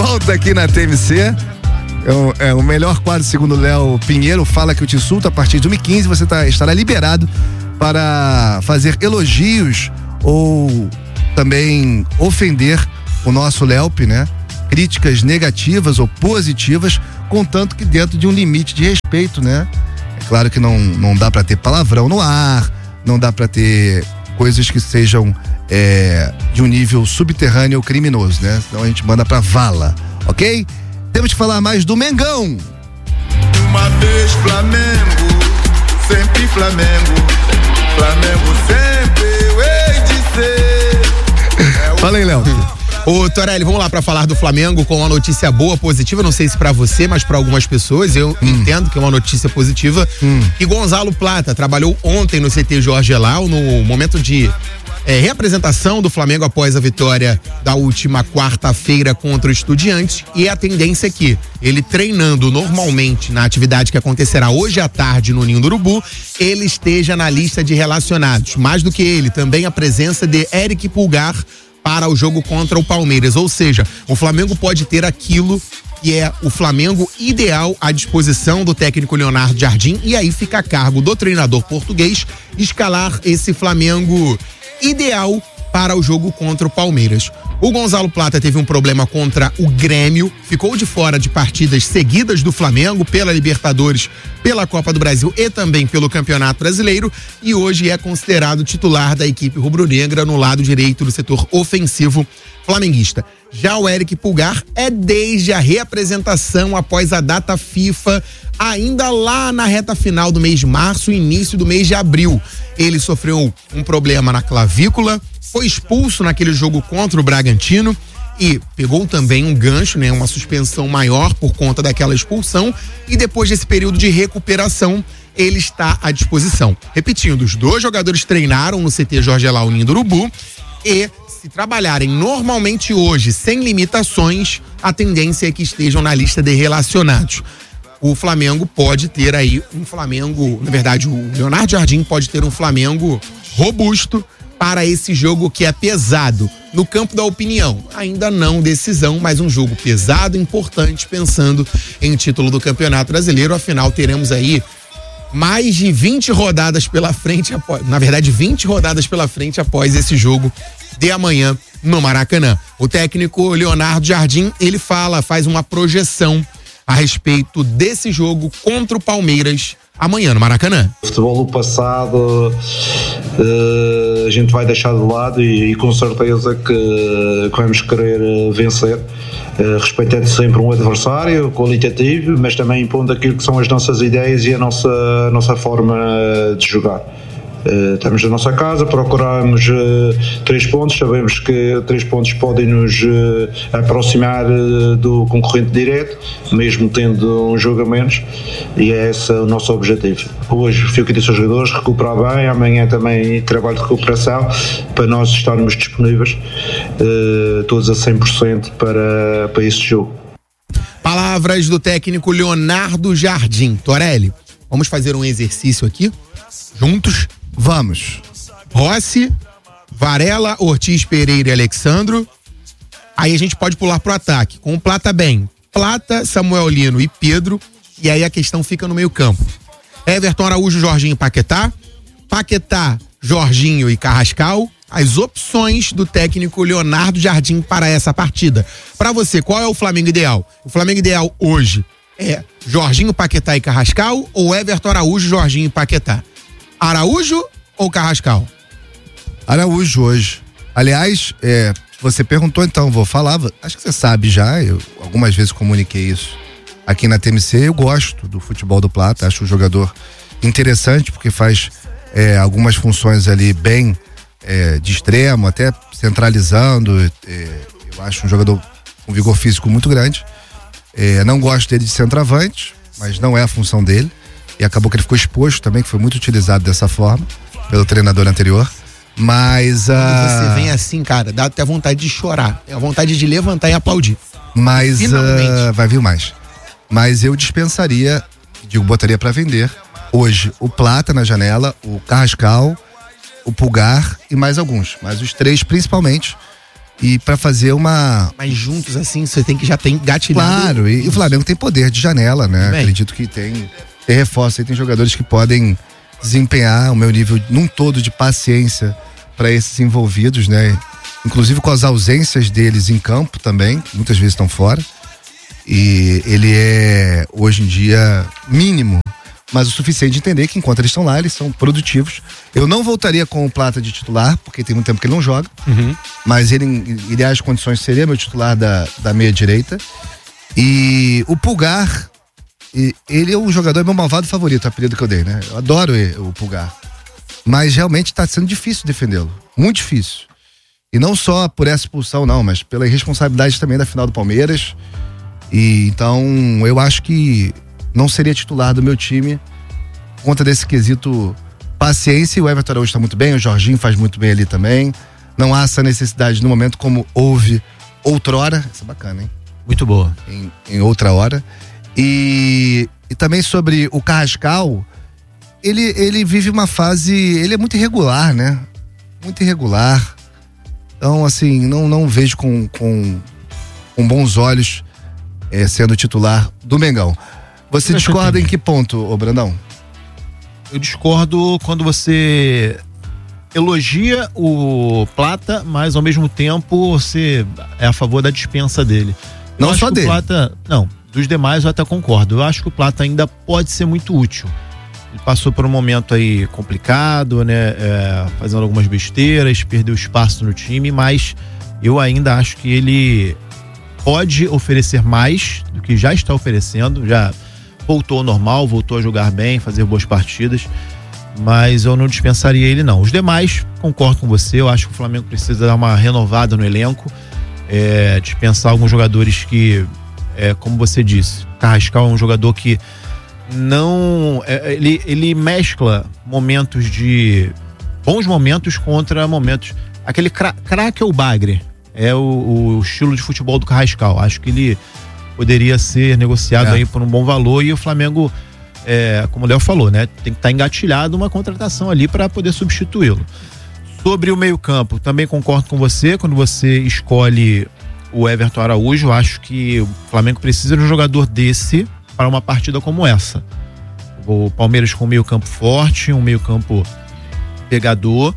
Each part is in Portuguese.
volta aqui na TMC. É o melhor quadro, segundo o Léo Pinheiro, Fala Que Eu Te Insulto. A partir de 2015 você estará liberado para fazer elogios ou também ofender o nosso Léo, né? Críticas negativas ou positivas, contanto que dentro de um limite de respeito, né? É claro que não dá para ter palavrão no ar, não dá para ter coisas que sejam de um nível subterrâneo ou criminoso, né? Senão a gente manda pra vala, ok? Temos que falar mais do Mengão. Uma vez Flamengo, sempre Flamengo, Flamengo sempre eu hei de ser. Fala aí, Léo. Ô, Torelli, vamos lá pra falar do Flamengo com uma notícia boa, positiva, não sei se pra você, mas pra algumas pessoas, eu entendo que é uma notícia positiva, que Gonzalo Plata trabalhou ontem no CT Jorge Elal, no momento de reapresentação do Flamengo após a vitória da última quarta-feira contra o Estudiantes, e a tendência é que ele treinando normalmente na atividade que acontecerá hoje à tarde no Ninho do Urubu, ele esteja na lista de relacionados. Mais do que ele, também a presença de Eric Pulgar para o jogo contra o Palmeiras, ou seja, o Flamengo pode ter aquilo que é o Flamengo ideal à disposição do técnico Leonardo Jardim, e aí fica a cargo do treinador português escalar esse Flamengo ideal para o jogo contra o Palmeiras. O Gonzalo Plata teve um problema contra o Grêmio, ficou de fora de partidas seguidas do Flamengo pela Libertadores, pela Copa do Brasil e também pelo Campeonato Brasileiro, e hoje é considerado titular da equipe rubro-negra no lado direito do setor ofensivo flamenguista. Já o Eric Pulgar é desde a reapresentação após a data FIFA, ainda lá na reta final do mês de março, início do mês de abril. Ele sofreu um problema na clavícula, foi expulso naquele jogo contra o Bragantino e pegou também um gancho, né, uma suspensão maior por conta daquela expulsão, e depois desse período de recuperação, ele está à disposição. Repetindo, os dois jogadores treinaram no CT Jorge Elal Ninho do Urubu, e se trabalharem normalmente hoje, sem limitações, a tendência é que estejam na lista de relacionados. O Flamengo pode ter aí um Flamengo, na verdade, o Leonardo Jardim pode ter um Flamengo robusto para esse jogo que é pesado. No campo da opinião, ainda não decisão, mas um jogo pesado, importante, pensando em título do Campeonato Brasileiro. Afinal, teremos aí mais de 20 rodadas pela frente, 20 rodadas pela frente após esse jogo de amanhã no Maracanã. O técnico Leonardo Jardim, ele faz uma projeção a respeito desse jogo contra o Palmeiras amanhã no Maracanã. O futebol do passado a gente vai deixar de lado e com certeza que vamos querer vencer, respeitando sempre um adversário qualitativo, mas também impondo aquilo que são as nossas ideias e a nossa forma de jogar. Estamos na nossa casa, procuramos 3 pontos, sabemos que 3 pontos podem nos aproximar do concorrente direto, mesmo tendo um jogo a menos, e é esse o nosso objetivo. Hoje, fui o que disse aos jogadores, recuperar bem, amanhã também trabalho de recuperação, para nós estarmos disponíveis todos a 100% para esse jogo. Palavras do técnico Leonardo Jardim. Torelli, vamos fazer um exercício aqui, juntos? Vamos. Rossi, Varela, Ortiz, Pereira e Alexandro. Aí a gente pode pular pro ataque. Com o Plata bem. Plata, Samuel Lino e Pedro. E aí a questão fica no meio campo. Everton, Araújo, Jorginho e Paquetá. Paquetá, Jorginho e Carrascal. As opções do técnico Leonardo Jardim para essa partida. Para você, qual é o Flamengo ideal? O Flamengo ideal hoje é Jorginho, Paquetá e Carrascal, ou Everton, Araújo, Jorginho e Paquetá? Araújo ou Carrascal? Araújo hoje. Aliás, você perguntou, então vou falar, acho que você sabe já, eu algumas vezes comuniquei isso aqui na TMC. Eu gosto do futebol do Plata, acho um jogador interessante, porque faz algumas funções ali bem de extremo, até centralizando. Eu acho um jogador com vigor físico muito grande. Não gosto dele de centroavante, mas não é a função dele. E acabou que ele ficou exposto também, que foi muito utilizado dessa forma pelo treinador anterior. Mas você vem assim, cara, dá até vontade de chorar, é a vontade de levantar e aplaudir. Mas vai vir mais. Mas eu dispensaria, botaria para vender hoje o Plata na janela, o Carrascal, o Pulgar e mais alguns. Mas os 3 principalmente e para fazer uma... Mas juntos, assim, você tem que já tem gatilhado. Claro, e o Flamengo tem poder de janela, né? Bem, acredito que tem reforço aí, tem jogadores que podem desempenhar o meu nível num todo de paciência para esses envolvidos, né? Inclusive com as ausências deles em campo também, que muitas vezes estão fora. E ele é, hoje em dia, mínimo, mas o suficiente de entender que enquanto eles estão lá, eles são produtivos. Eu não voltaria com o Plata de titular, porque tem muito tempo que ele não joga, mas ele, em ideais condições, seria meu titular da meia direita. E o Pulgar, ele é o jogador, meu malvado favorito, o apelido que eu dei, né? Eu adoro o Pulgar. Mas realmente está sendo difícil defendê-lo, muito difícil. E não só por essa expulsão, não, mas pela irresponsabilidade também da final do Palmeiras. E então eu acho que não seria titular do meu time por conta desse quesito paciência. E o Everton Araújo está muito bem, o Jorginho faz muito bem ali também. Não há essa necessidade no momento como houve outrora. Isso é bacana, hein? Muito boa. Em outra hora. E também sobre o Carrascal, ele vive uma fase, ele é muito irregular, né? Muito irregular. Então, assim, não vejo com bons olhos sendo titular do Mengão. Você discorda em que ponto, ô Brandão? Eu discordo quando você elogia o Plata, mas ao mesmo tempo você é a favor da dispensa dele. Não só dele. Não, dos demais eu até concordo. Eu acho que o Plata ainda pode ser muito útil. Ele passou por um momento aí complicado, né? Fazendo algumas besteiras, perdeu espaço no time, mas eu ainda acho que ele pode oferecer mais do que já está oferecendo. Já voltou ao normal, voltou a jogar bem, fazer boas partidas, mas eu não dispensaria ele não. Os demais, concordo com você, eu acho que o Flamengo precisa dar uma renovada no elenco, dispensar alguns jogadores que, como você disse, Carrascal é um jogador que não, ele mescla momentos de bons momentos contra momentos, aquele craque é o bagre, é o estilo de futebol do Carrascal. Acho que ele poderia ser negociado aí por um bom valor, e o Flamengo, como o Léo falou, né, tem que estar engatilhado uma contratação ali para poder substituí-lo. Sobre o meio-campo, também concordo com você. Quando você escolhe o Everton Araújo, acho que o Flamengo precisa de um jogador desse para uma partida como essa. O Palmeiras com um meio-campo forte, um meio-campo pegador,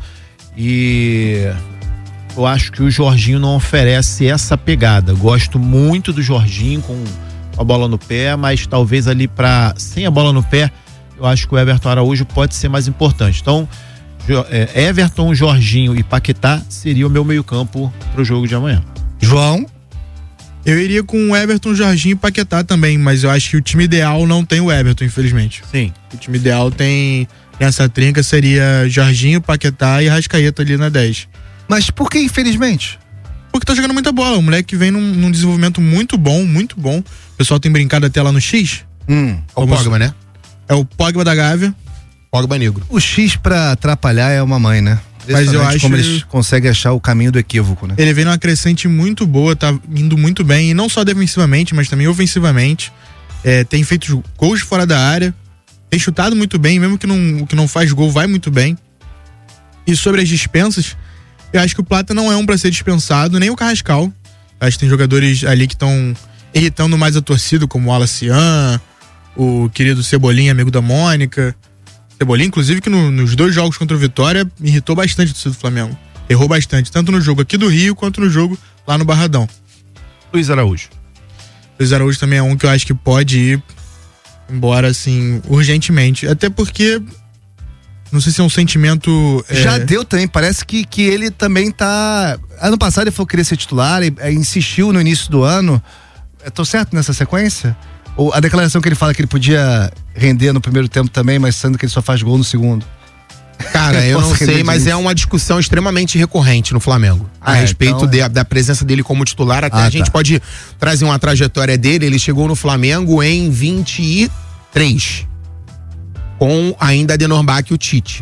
e eu acho que o Jorginho não oferece essa pegada. Gosto muito do Jorginho com a bola no pé, mas talvez ali sem a bola no pé, eu acho que o Everton Araújo pode ser mais importante. Então, Everton, Jorginho e Paquetá seria o meu meio-campo para o jogo de amanhã. João? Eu iria com o Everton, Jorginho e Paquetá também, mas eu acho que o time ideal não tem o Everton, infelizmente. Sim. O time ideal tem, nessa trinca, seria Jorginho, Paquetá e Arrascaeta ali na 10. Mas por que infelizmente? Porque tá jogando muita bola, o moleque vem num desenvolvimento muito bom, muito bom. O pessoal tem brincado até lá no X. O Pogba, né? É o Pogba da Gávea. Pogba negro. O X pra atrapalhar é uma mãe, né? Mas eu acho como eles conseguem achar o caminho do equívoco, né? Ele vem numa crescente muito boa, tá indo muito bem, e não só defensivamente, mas também ofensivamente. Tem feito gols fora da área, tem chutado muito bem, mesmo que não faz gol, vai muito bem. E sobre as dispensas, eu acho que o Plata não é um pra ser dispensado, nem o Carrascal. Eu acho que tem jogadores ali que estão irritando mais a torcida, como o Alacian, o querido Cebolinha, amigo da Mônica. Cebolinha, inclusive, que nos 2 jogos contra o Vitória, irritou bastante o torcedor do Flamengo. Errou bastante, tanto no jogo aqui do Rio, quanto no jogo lá no Barradão. Luiz Araújo. Luiz Araújo também é um que eu acho que pode ir embora, assim, urgentemente. Até porque, não sei se é um sentimento... Já deu também, parece que ele também tá... Ano passado ele falou que queria ser titular, insistiu no início do ano. Tô certo nessa sequência? Ou a declaração que ele fala que ele podia render no primeiro tempo também, mas sendo que ele só faz gol no segundo? Cara, eu não sei, mas é uma discussão extremamente recorrente no Flamengo. A respeito da presença dele como titular. Até a gente pode trazer uma trajetória dele. Ele chegou no Flamengo em 23, com ainda Adenor Bach e o Tite.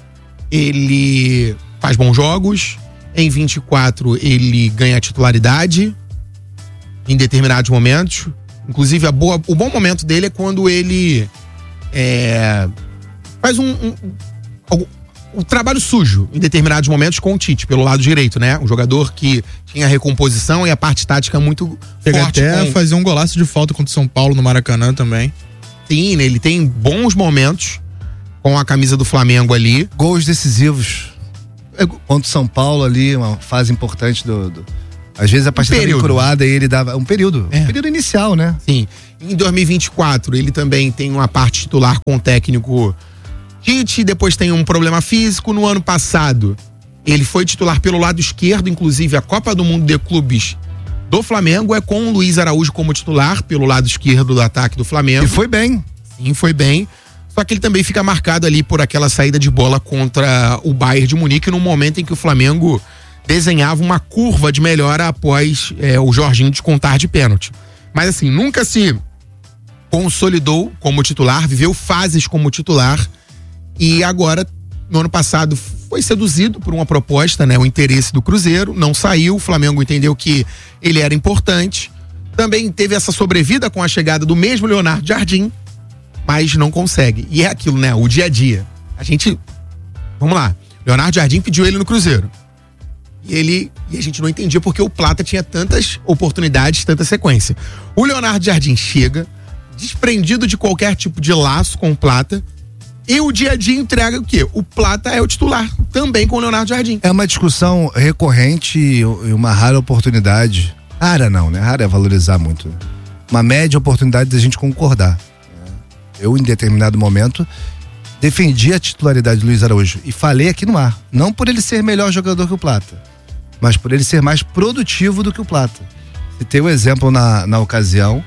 Ele faz bons jogos. Em 24 ele ganha titularidade em determinados momentos. Inclusive, o bom momento dele é quando ele faz o trabalho sujo em determinados momentos com o Tite, pelo lado direito, né? Um jogador que tinha recomposição e a parte tática muito Chega forte. até fazer um golaço de falta contra o São Paulo no Maracanã também. Sim, ele tem bons momentos com a camisa do Flamengo ali. Gols decisivos. Contra o São Paulo ali, uma fase importante às vezes a partida estava encruada e ele dava um período inicial, né? Sim. Em 2024, ele também tem uma parte titular com o técnico Tite, depois tem um problema físico. No ano passado, ele foi titular pelo lado esquerdo, inclusive a Copa do Mundo de Clubes do Flamengo é com o Luiz Araújo como titular pelo lado esquerdo do ataque do Flamengo. E foi bem. Sim, foi bem. Só que ele também fica marcado ali por aquela saída de bola contra o Bayern de Munique no momento em que o Flamengo desenhava uma curva de melhora após o Jorginho descontar de pênalti. Mas assim, nunca se consolidou como titular, viveu fases como titular e agora, no ano passado, foi seduzido por uma proposta, né? O interesse do Cruzeiro, não saiu, o Flamengo entendeu que ele era importante. Também teve essa sobrevida com a chegada do mesmo Leonardo Jardim, mas não consegue. E é aquilo, né? O dia a dia. Vamos lá. Leonardo Jardim pediu ele no Cruzeiro. E a gente não entendia porque o Plata tinha tantas oportunidades, tanta sequência. O Leonardo Jardim chega, desprendido de qualquer tipo de laço com o Plata, e o dia a dia entrega o quê? O Plata é o titular, também com o Leonardo Jardim. É uma discussão recorrente e uma rara oportunidade. Rara não, né? Rara é valorizar muito. Uma média oportunidade da gente concordar. Eu, em determinado momento, defendi a titularidade do Luiz Araújo e falei aqui no ar. Não por ele ser melhor jogador que o Plata, mas por ele ser mais produtivo do que o Plata. Citei o exemplo na ocasião.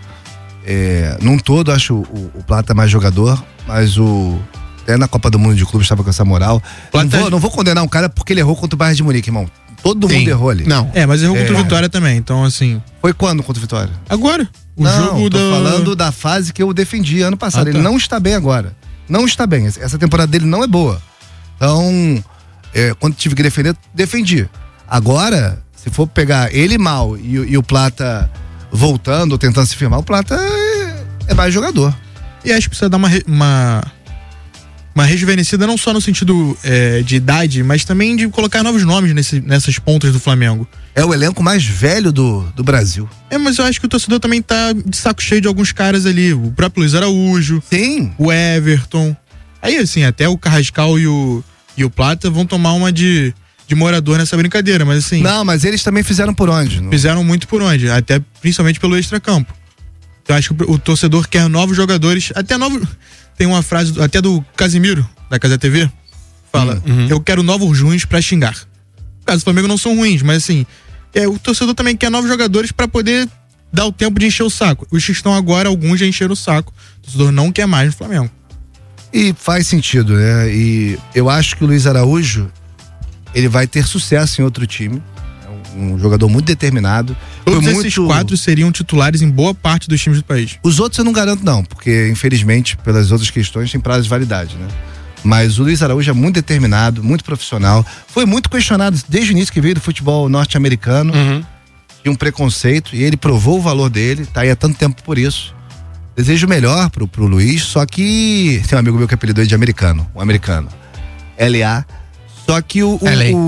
Num todo, acho o Plata mais jogador, mas até na Copa do Mundo de Clubes estava com essa moral. Não vou condenar um cara porque ele errou contra o Bayern de Munique, irmão. Todo mundo errou ali. Não. Mas errou contra o Vitória também, então assim... Foi quando contra o Vitória? Agora. Tô falando da fase que eu defendi ano passado. Ele não está bem agora. Não está bem. Essa temporada dele não é boa. Então, quando tive que defender, defendi. Agora, se for pegar ele mal e o Plata voltando ou tentando se firmar, o Plata é mais jogador. E acho que precisa dar uma rejuvenescida não só no sentido de idade, mas também de colocar novos nomes nessas pontas do Flamengo. É o elenco mais velho do Brasil. Mas eu acho que o torcedor também tá de saco cheio de alguns caras ali. O próprio Luiz Araújo. Sim. O Everton. Aí, assim, até o Carrascal e o Plata vão tomar uma de morador nessa brincadeira, mas assim... Não, mas eles também fizeram por onde? Fizeram muito por onde, até principalmente pelo extracampo. Eu acho que o torcedor quer novos jogadores, tem uma frase até do Casimiro, da Casa TV, fala, eu quero novos ruins pra xingar. Os casos do Flamengo não são ruins, mas assim, o torcedor também quer novos jogadores pra poder dar o tempo de encher o saco. Os que estão agora, alguns já encheram o saco. O torcedor não quer mais no Flamengo. E faz sentido, né? E eu acho que o Luiz Araújo, ele vai ter sucesso em outro time. É um jogador muito determinado. Todos esses 4 seriam titulares em boa parte dos times do país. Os outros eu não garanto não, porque infelizmente pelas outras questões tem prazo de validade, né? Mas o Luiz Araújo é muito determinado, muito profissional. Foi muito questionado desde o início que veio do futebol norte-americano. Tinha um preconceito e ele provou o valor dele, tá aí há tanto tempo por isso. Desejo melhor pro Luiz, só que tem um amigo meu que apelidou ele de americano, o americano. LA. Só que o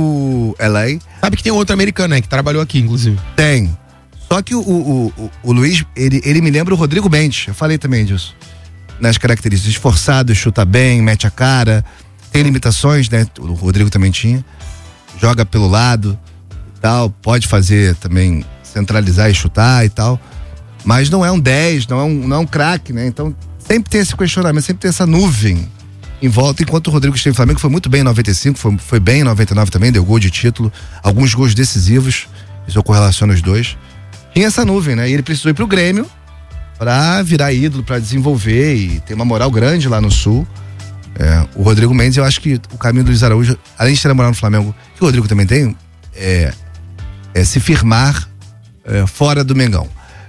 LA. Sabe que tem outro americano, né? Que trabalhou aqui, inclusive. Tem. Só que o Luiz, ele me lembra o Rodrigo Mendes. Eu falei também disso. Nas características. Esforçado, chuta bem, mete a cara. Tem limitações, né? O Rodrigo também tinha. Joga pelo lado e tal. Pode fazer também, centralizar e chutar e tal. Mas não é um 10, não é um craque, né? Então sempre tem esse questionamento, sempre tem essa nuvem em volta, enquanto o Rodrigo esteve no Flamengo, foi muito bem em 95, foi bem em 99 também, deu gol de título, alguns gols decisivos, isso eu correlaciono os dois. Tinha essa nuvem, né? E ele precisou ir pro Grêmio pra virar ídolo, pra desenvolver e ter uma moral grande lá no Sul. O Rodrigo Mendes, eu acho que o caminho do Luiz Araújo, além de ter moral no Flamengo, que o Rodrigo também tem, é se firmar fora do Mengão.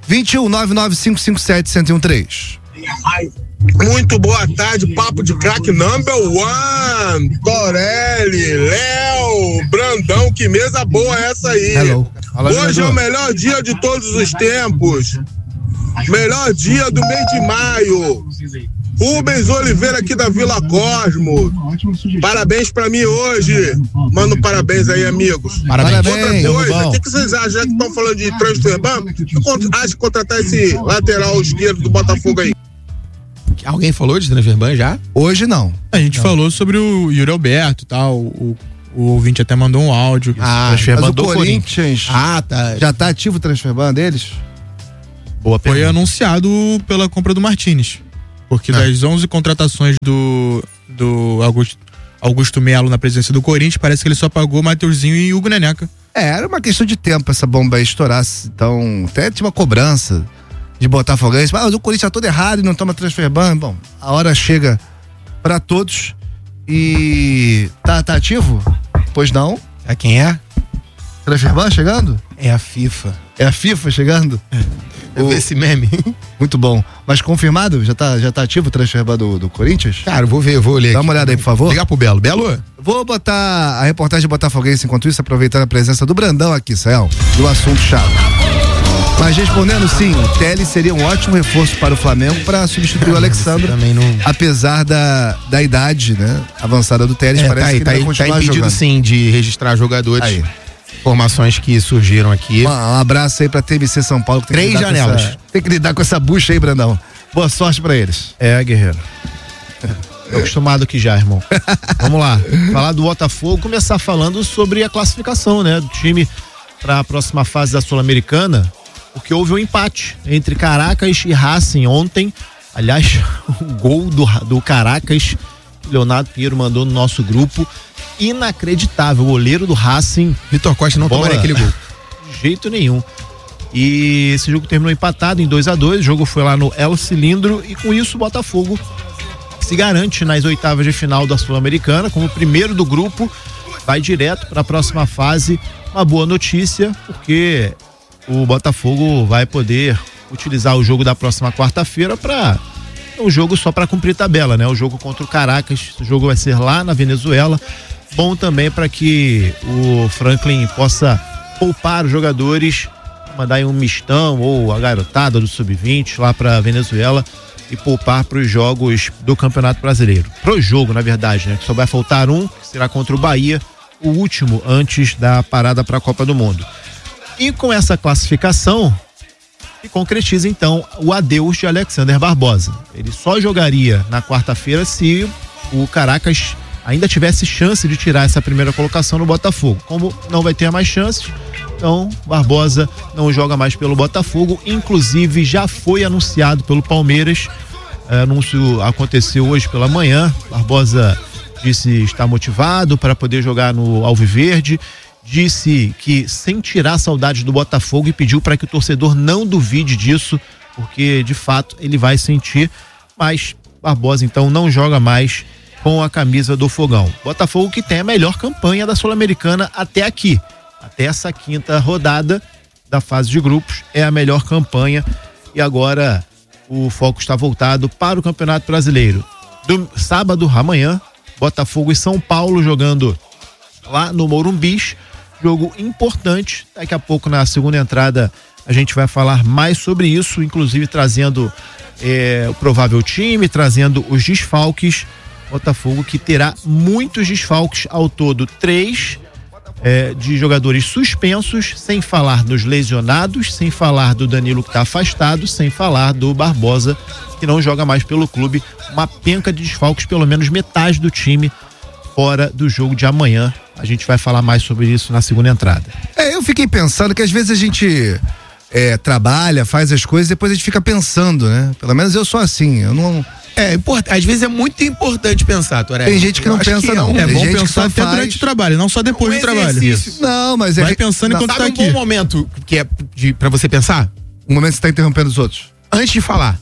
21-99557-1013. Muito boa tarde, papo de craque number one, Torelli, Léo, Brandão, que mesa boa é essa aí? Hello. Hoje é o melhor dia de todos os tempos, melhor dia do mês de maio, Rubens Oliveira aqui da Vila Cosmo. Parabéns pra mim hoje. Manda um parabéns aí, amigos. Parabéns. Outra coisa, o que vocês acham? Já que estão falando de transfer ban, acha que contratar esse lateral esquerdo do Botafogo aí? Alguém falou de transfer já? Hoje não. A gente falou sobre o Yuri Alberto e tal. O ouvinte até mandou um áudio. Mas o Corinthians tá. já tá ativo o transfer ban deles? Boa Foi pergunta. anunciado pela compra do Martínez. Porque das 11 contratações do Augusto Melo na presidência do Corinthians, parece que ele só pagou Mateuzinho e Hugo Neneca. Era uma questão de tempo essa bomba aí estourar. Então, até tinha uma cobrança de Botafoguense. Mas o Corinthians tá todo errado e não toma transfer ban. Bom, a hora chega pra todos. E tá ativo? Pois não. É quem é? Transfer ban chegando? É a FIFA. É a FIFA chegando? Eu vi esse meme. Muito bom. Mas confirmado? Já tá ativo o transfer ban do Corinthians? Cara, vou ler. Dá uma olhada aí, por favor. Ligar pro Belo. Belo? Vou botar a reportagem Botafoguense enquanto isso, aproveitando a presença do Brandão aqui, Sael, do assunto chave. Mas respondendo sim, o Telles seria um ótimo reforço para o Flamengo para substituir o Alexandre, também não... apesar da idade, né, avançada do Telles, parece que ele vai continuar impedido jogando. sim de registrar jogadores. Aí. Informações que surgiram aqui. Um abraço aí pra TMC São Paulo. Que tem 3 que lidar com janelas. tem que lidar com essa bucha aí, Brandão. Boa sorte pra eles. Guerreiro. Tô acostumado aqui já, irmão. Vamos lá. Falar do Botafogo, começar falando sobre a classificação, né? Do time para a próxima fase da Sul-Americana, porque houve um empate entre Caracas e Racing ontem. Aliás, o gol do Caracas, Leonardo Pinheiro mandou no nosso grupo. Inacreditável. O goleiro do Racing. Vitor Costa não tomaria aquele gol. De jeito nenhum. E esse jogo terminou empatado em 2-2. O jogo foi lá no El Cilindro e com isso o Botafogo se garante nas oitavas de final da Sul-Americana como primeiro do grupo, vai direto para a próxima fase. Uma boa notícia, porque o Botafogo vai poder utilizar o jogo da próxima quarta-feira para um jogo só para cumprir tabela, né? O jogo contra o Caracas, o jogo vai ser lá na Venezuela. Bom também para que o Franklin possa poupar os jogadores, mandar aí um mistão ou a garotada do Sub-20 lá para Venezuela e poupar para os jogos do Campeonato Brasileiro. Pro jogo, na verdade, né? Que só vai faltar um, que será contra o Bahia, o último antes da parada para a Copa do Mundo. E com essa classificação, se concretiza então o adeus de Alexander Barbosa. Ele só jogaria na quarta-feira se o Caracas ainda tivesse chance de tirar essa primeira colocação no Botafogo. Como não vai ter mais chances, então Barbosa não joga mais pelo Botafogo, inclusive já foi anunciado pelo Palmeiras. Anúncio aconteceu hoje pela manhã. Barbosa disse estar motivado para poder jogar no Alviverde, disse que sem tirar saudade do Botafogo e pediu para que o torcedor não duvide disso, porque de fato ele vai sentir, mas Barbosa então não joga mais com a camisa do Fogão. Botafogo que tem a melhor campanha da Sul-Americana até aqui, até essa quinta rodada da fase de grupos, é a melhor campanha e agora o foco está voltado para o Campeonato Brasileiro. Sábado, amanhã, Botafogo e São Paulo jogando lá no Morumbis, jogo importante. Daqui a pouco na segunda entrada a gente vai falar mais sobre isso, inclusive trazendo o provável time, trazendo os desfalques. Botafogo que terá muitos desfalques, ao todo 3 de jogadores suspensos, sem falar dos lesionados, sem falar do Danilo que está afastado, sem falar do Barbosa que não joga mais pelo clube. Uma penca de desfalques, pelo menos metade do time fora do jogo de amanhã. A gente vai falar mais sobre isso na segunda entrada. Eu fiquei pensando que às vezes a gente trabalha, faz as coisas, depois a gente fica pensando, né? Pelo menos eu sou assim, eu não... Às vezes é muito importante pensar, Torelli. Tem gente que não pensa, não. É Tem bom gente que pensar só até faz durante o trabalho, não só depois do trabalho. Isso. Não, mas Vai pensando enquanto tá Sabe aqui. um bom momento que é pra você pensar? Um momento que você tá interrompendo os outoutros. Antes de falar.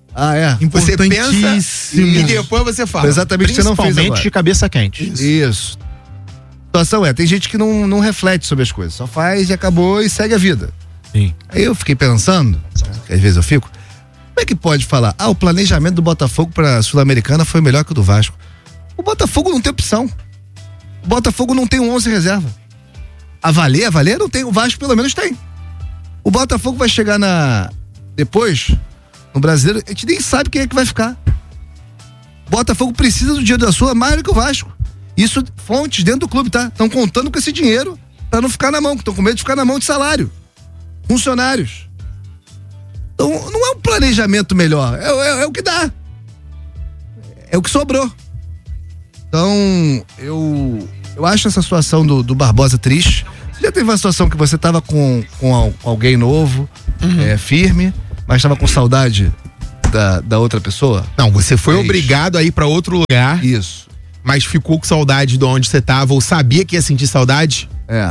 Você pensa e depois você fala. Foi exatamente o que você não fez Principalmente agora. de cabeça quente. Isso. A situação tem gente que não reflete sobre as coisas, só faz e acabou e segue a vida. Sim. Aí eu fiquei pensando, que às vezes eu fico, como é que pode falar, o planejamento do Botafogo pra Sul-Americana foi melhor que o do Vasco? O Botafogo não tem opção. O Botafogo não tem um 11 reserva. A valer não tem, o Vasco pelo menos tem. O Botafogo vai chegar depois, no Brasileiro, a gente nem sabe quem é que vai ficar. Botafogo precisa do dinheiro da Sula mais do que o Vasco. Isso, fontes dentro do clube, tá? Estão contando com esse dinheiro pra não ficar na mão, estão com medo de ficar na mão de salário. Funcionários. Então, não é um planejamento melhor, é o que dá. É o que sobrou. Então, eu acho essa situação do Barbosa triste. Você já teve uma situação que você tava com alguém novo, firme, mas tava com saudade da outra pessoa? Não, você foi obrigado a ir pra outro lugar. Isso. Mas ficou com saudade de onde você tava ou sabia que ia sentir saudade?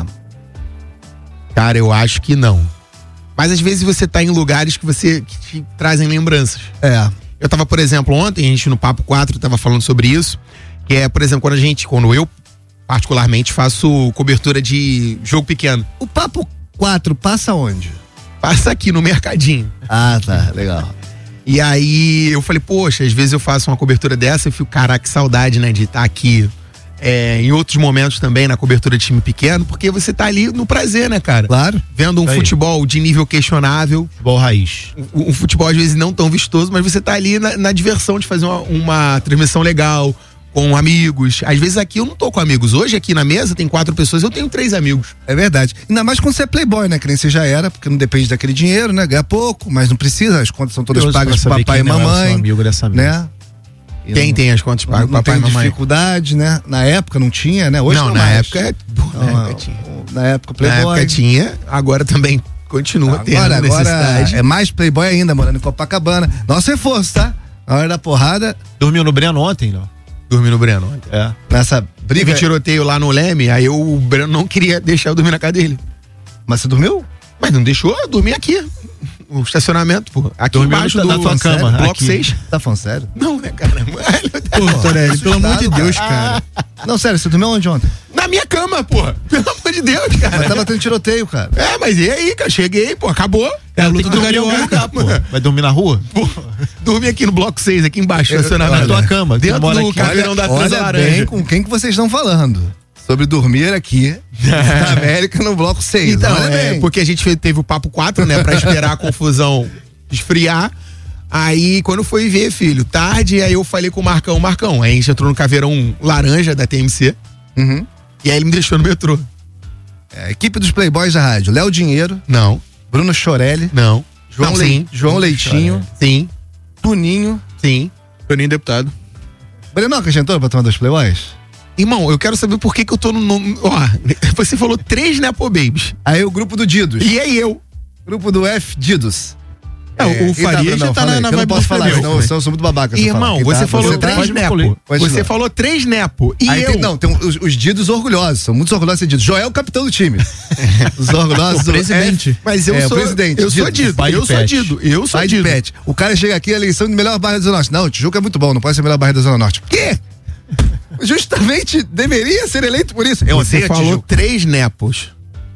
Cara, eu acho que não. Mas às vezes você tá em lugares que te trazem lembranças. Eu tava, por exemplo, ontem, a gente no Papo 4 tava falando sobre isso, que é, por exemplo, quando eu particularmente faço cobertura de jogo pequeno. O Papo 4 passa onde? Passa aqui no Mercadinho. Ah, tá, legal. E aí eu falei, poxa, às vezes eu faço uma cobertura dessa e fico, caraca, que saudade, né, de estar aqui. Em outros momentos também, na cobertura de time pequeno, porque você tá ali no prazer, né, cara? Claro. Vendo um futebol de nível questionável. Futebol raiz. Um futebol, às vezes, não tão vistoso, mas você tá ali na diversão de fazer uma transmissão legal, com amigos. Às vezes aqui eu não tô com amigos. Hoje aqui na mesa tem 4 pessoas, eu tenho 3 amigos. É verdade. Ainda mais quando você é playboy, né? Que nem você já era, porque não depende daquele dinheiro, né? Ganha pouco, mas não precisa, as contas são todas pagas pro papai e mamãe. Amigo dessa né? Quem tem as contas pagas pro papai e mamãe? Não tem dificuldade, né? Na época não tinha, né? Hoje não na mais. época tinha. Na época playboy. Na época tinha, agora também continua tendo necessidade. É mais playboy ainda, morando em Copacabana. Nosso reforço, tá? Na hora da porrada. Dormiu no Breno ontem, não? Dormi no Breno ontem. Nessa briga. Teve tiroteio lá no Leme, aí o Breno não queria deixar eu dormir na casa dele. Mas você dormiu? Mas não deixou, eu dormi aqui. O estacionamento, pô. Aqui dormiu embaixo da tua cama. Bloco aqui. 6. Tá falando sério? Não, né, cara? Pô, Torelli, pelo amor de Deus, cara. Não, sério, você dormiu onde ontem? Na minha cama, pô. Pelo amor de Deus, cara. Mas tava tendo tiroteio, cara. Mas e aí, cara? Cheguei, pô, acabou. É a luta do Carioca, pô. Vai dormir na rua? Pô, dormi aqui no bloco 6, aqui embaixo, estacionamento. Na tua cama. Dentro do caveirão da Olha Laranja. bem com quem que vocês estão falando. Sobre dormir aqui na América no bloco 6. Então, porque a gente teve o Papo 4, né? Pra esperar a confusão esfriar. Aí, quando foi ver, filho, tarde, aí eu falei com o Marcão. Aí a gente entrou no caveirão laranja da TMC. E aí ele me deixou no metrô. Equipe dos Playboys da rádio. Léo Dinheiro. Não. Bruno Chorelli. Não. João Leitinho. Sim. Tuninho. Sim. Toninho deputado. Brenoca já entrou pra tomar dos Playboys? Irmão, eu quero saber por que eu tô no... Ó, você falou 3 Nepo Babies. Aí o grupo do Didos. E aí eu? Grupo do F Didos. O Faria já tá na vibe. Eu não posso falar, senão eu sou muito babaca. Irmão, você falou 3 Nepo. Você falou 3 Nepo. E aí eu? Tem os Didos orgulhosos. São muito orgulhosos de ser Didos. Joel, capitão do time. Os orgulhosos do presidente. Mas eu sou presidente. Eu sou Dido. Eu sou Dido. O cara chega aqui, a eleição de melhor bairro da Zona Norte. Não, o Tijuca é muito bom, não pode ser melhor bairro da Zona Norte. Quê? Justamente deveria ser eleito por isso. Você falou 3 Nepos.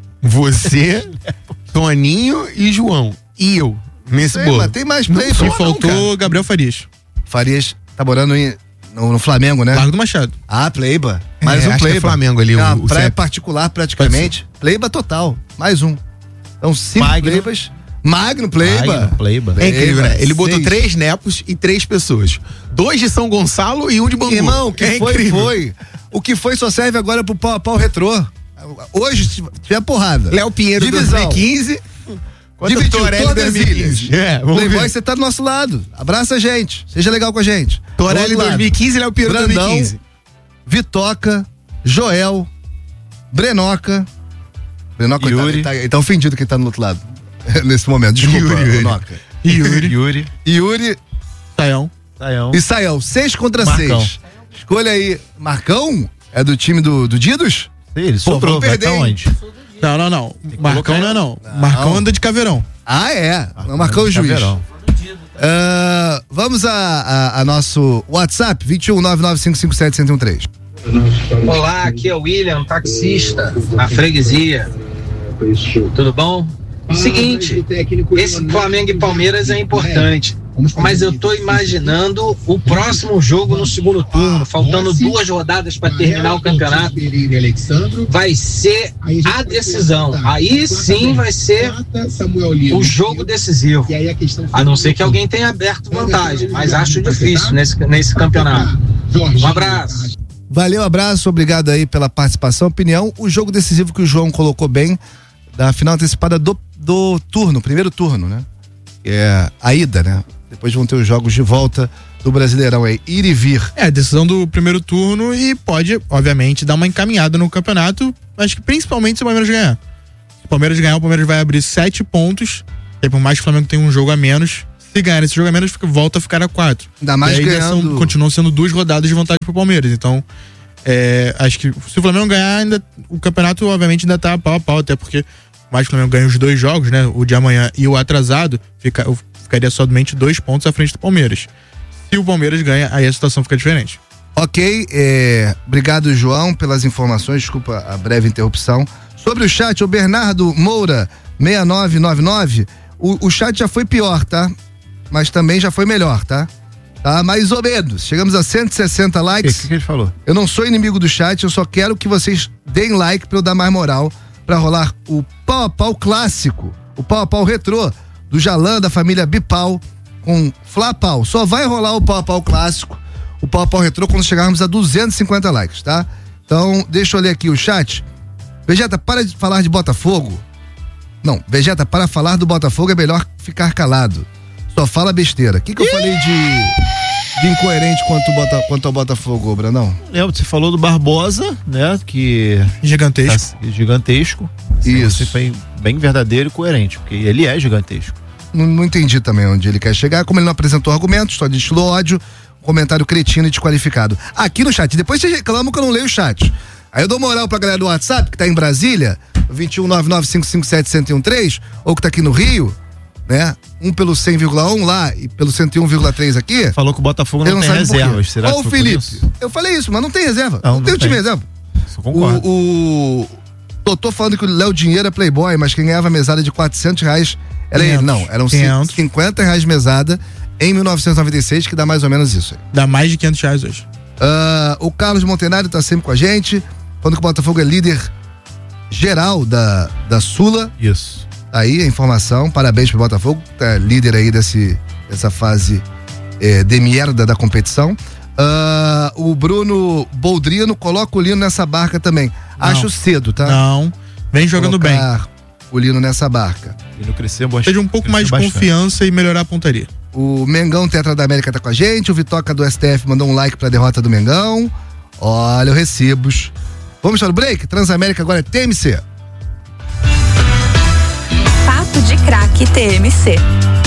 Você, Toninho e João. E eu, nesse bolo. Mas tem mais play. E faltou Gabriel Farias. Farias tá morando no Flamengo, né? Largo do Machado. Ah, Pleiba. Mais um acho Pleiba. que é Flamengo ali. Uma praia particular praticamente. Pleiba total. Mais um. Então 5 Pleibas. Magno Pleiba. É incrível, né? Ele botou 3 Nepos e 3 pessoas. 2 de São Gonçalo e 1 de Bangu. Irmão, o que foi. O que foi só serve agora pro pau retrô. Hoje, se tiver porrada. Léo Pinheiro, divisão. 2015. Dividiu Torelli, todas as 2015. ilhas. Playboy, você tá do nosso lado. Abraça a gente. Seja legal com a gente. Torelli 2015 e Léo Pinheiro 2015. Vitoca, Joel, Brenoca. Brenoca, Yuri. Ele tá ofendido que ele tá no outro lado. Nesse momento. Desculpa, Brenoca. Yuri. Saião. E Saião. 6 contra Marcão. 6. Escolha aí. Marcão? É do time do Didos? Ele sobrou, vai tá onde? Não. Marcão não. Marcão anda de caveirão. Ah, é. Marcão o juiz. Vamos a nosso WhatsApp, 21995571013. Olá, aqui é o William, taxista, na freguesia. Tudo bom? Seguinte, esse Flamengo e Palmeiras é importante. mas eu tô imaginando o próximo jogo no segundo turno, faltando 2 rodadas para terminar o campeonato. Vai ser a decisão. Aí sim vai ser o jogo decisivo. A não ser que alguém tenha aberto vantagem, mas acho difícil nesse campeonato. Um abraço. Valeu, abraço, obrigado aí pela participação, opinião. O jogo decisivo que o João colocou bem, da final antecipada do turno, primeiro turno, né? É a ida, né? Depois vão ter os jogos de volta do Brasileirão aí, ir e vir. Decisão do primeiro turno e pode, obviamente, dar uma encaminhada no campeonato, acho que principalmente se o Palmeiras ganhar. Se o Palmeiras ganhar, o Palmeiras vai abrir 7 pontos, e por mais que o Flamengo tenha um jogo a menos, se ganhar esse jogo a menos, volta a ficar a 4. Ainda mais e aí ganhando... continuam sendo 2 rodadas de vantagem pro Palmeiras, então acho que se o Flamengo ganhar, ainda, o campeonato obviamente ainda tá pau a pau, até porque mais que o Flamengo ganha os 2 jogos, né, o de amanhã e o atrasado, ficaria somente 2 pontos à frente do Palmeiras. Se o Palmeiras ganha, aí a situação fica diferente. Ok, obrigado, João, pelas informações, desculpa a breve interrupção. Sobre o chat, o Bernardo Moura 6999, o chat já foi pior, tá? Mas também já foi melhor, tá? Tá, mais ou menos. Chegamos a 160 likes. O que ele falou? Eu não sou inimigo do chat, eu só quero que vocês deem like pra eu dar mais moral, pra rolar o pau a pau clássico, o pau a pau retrô do Jalan, da família Bipau, com Flapau. Só vai rolar o pau a pau clássico, o pau a pau retrô, quando chegarmos a 250 likes, tá? Então, deixa eu ler aqui o chat. Vegeta, para de falar de Botafogo. Não, Vegeta, para falar do Botafogo é melhor ficar calado. Só fala besteira. O que eu falei de incoerente quanto ao Botafogo, Brandão? Você falou do Barbosa, né? Que gigantesco. Gigantesco. Isso. Você foi bem verdadeiro e coerente, porque ele é gigantesco. Não entendi também onde ele quer chegar. Como ele não apresentou argumentos, só destilou ódio, comentário cretino e desqualificado. Aqui no chat, depois vocês reclamam que eu não leio o chat. Aí eu dou moral pra galera do WhatsApp, que tá em Brasília, 2199557113, ou que tá aqui no Rio, né? Um pelo 100,1 lá e pelo 101,3 aqui. Falou que o Botafogo não tem reservas. Será Ó, que o Felipe, eu falei isso, mas não tem reserva. Não tem o time reserva. Isso, concordo. O Totô falando que o Léo Dinheiro é playboy, mas quem ganhava mesada de R$400 era ele. Não, eram R$50 mesada em 1996, que dá mais ou menos isso aí. Dá mais de R$500 hoje. O Carlos Montenário tá sempre com a gente, falando que o Botafogo é líder geral da Sula. Isso. Aí a informação, parabéns pro Botafogo, tá líder aí dessa fase de merda da competição. O Bruno Boldrino coloca o Lino nessa barca também. Não. Acho cedo, tá? Não, vem jogando bem. O Lino nessa barca. Ele cresceu bastante. Seja um pouco mais de confiança e melhorar a pontaria. O Mengão Tetra da América tá com a gente, o Vitoca do STF mandou um like pra derrota do Mengão. Olha os recibos. Vamos para o break? Transamérica agora é TMC. Papo de Craque TMC.